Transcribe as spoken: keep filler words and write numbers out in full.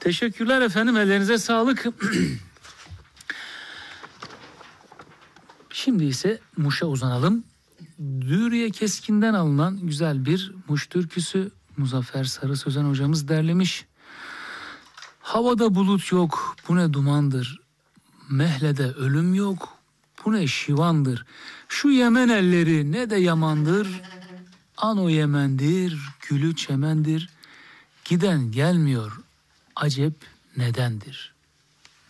Teşekkürler efendim, ellerinize sağlık. Şimdi ise Muş'a uzanalım. Dürüye Keskin'den alınan güzel bir Muş türküsü Muzaffer Sarı Sözen hocamız derlemiş. Havada bulut yok, bu ne dumandır. Mehlede ölüm yok, bu ne şivandır. Şu Yemen elleri ne de yamandır. Ano Yemendir, gülü çemendir. Giden gelmiyor, acep nedendir.